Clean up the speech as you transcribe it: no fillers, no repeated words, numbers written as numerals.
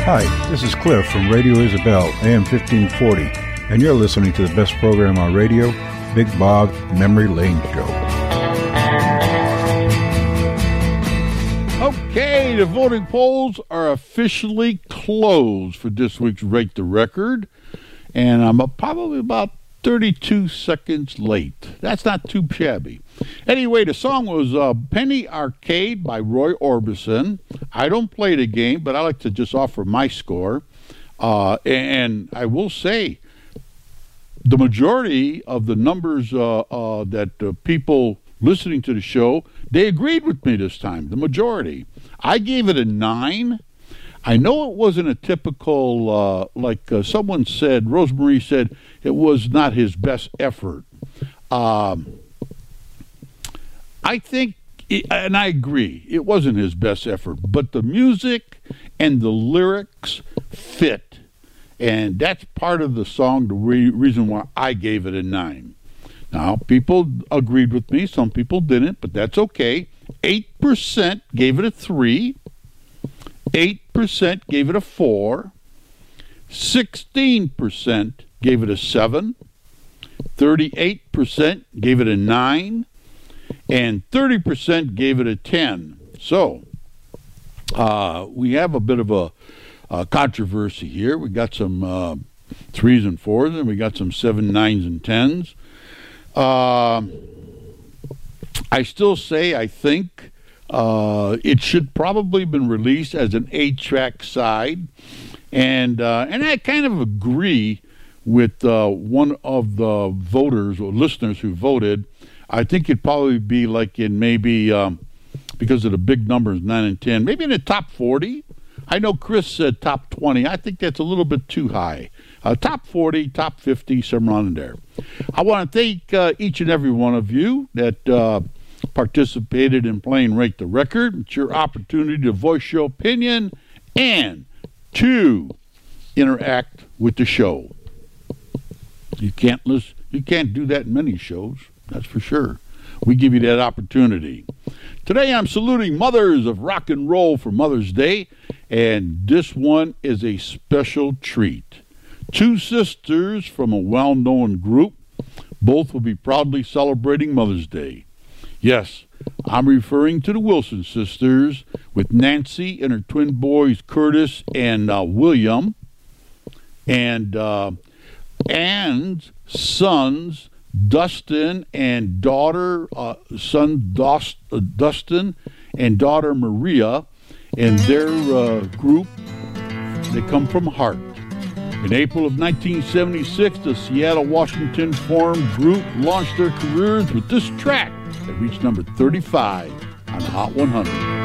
Hi, this is Cliff from Radio Isabel, AM 1540, and you're listening to the best program on radio, Big Bob's Memory Lane Show. Okay, the voting polls are officially closed for this week's Rate the Record, and I'm probably about 32 seconds late. That's not too shabby. Anyway, the song was Penny Arcade by Roy Orbison. I don't play the game, but I like to just offer my score. And I will say, the majority of the numbers that people listening to the show, they agreed with me this time, the majority. I gave it a 9. I know it wasn't a typical, someone said, Rosemary said, it was not his best effort. I think, and I agree, it wasn't his best effort, but the music and the lyrics fit. And that's part of the song, the reason why I gave it a 9. Now, people agreed with me, some people didn't, but that's okay. 8% gave it a 3. 8% gave it a 4. 16% gave it a 7. 38% gave it a 9. And 30% gave it a 10. So, we have a bit of a controversy here. We got some 3s and 4s, and we got some 7, 9s, and 10s. I still say I think it should probably have been released as an 8-track side. And I kind of agree with one of the voters or listeners who voted. I think it'd probably be like in maybe, because of the big numbers, 9 and 10, maybe in the top 40. I know Chris said top 20. I think that's a little bit too high. Top 40, top 50, somewhere on there. I want to thank each and every one of you that participated in playing Rate the Record. It's your opportunity to voice your opinion and to interact with the show. You can't do that in many shows. That's for sure. We give you that opportunity. Today I'm saluting mothers of rock and roll for Mother's Day, and this one is a special treat. 2 sisters from a well-known group. Both will be proudly celebrating Mother's Day. Yes, I'm referring to the Wilson sisters with Nancy and her twin boys Curtis and William, and Ann's sons Dustin and daughter, Dustin and daughter Maria, and their group, they come from Hart. In April of 1976, the Seattle, Washington formed group launched their careers with this track that reached number 35 on the Hot 100.